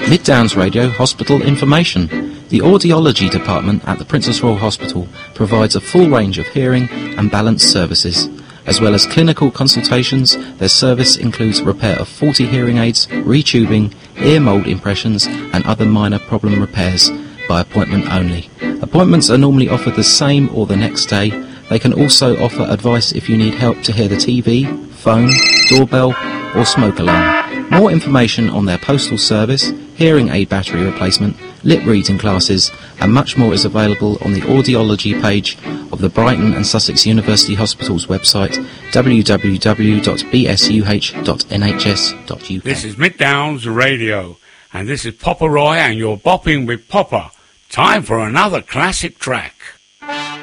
Mid Downs Radio Hospital information. The Audiology Department at the Princess Royal Hospital provides a full range of hearing and balance services. As well as clinical consultations, their service includes repair of faulty hearing aids, retubing, ear mould impressions and other minor problem repairs by appointment only. Appointments are normally offered the same or the next day. They can also offer advice if you need help to hear the TV, phone, doorbell or smoke alarm. More information on their postal service, hearing aid battery replacement, lip reading classes and much more is available on the audiology page of the Brighton and Sussex University Hospital's website www.bsuh.nhs.uk. This is Mid Downs Radio and this is Popper Roy and you're bopping with Popper. Time for another classic track.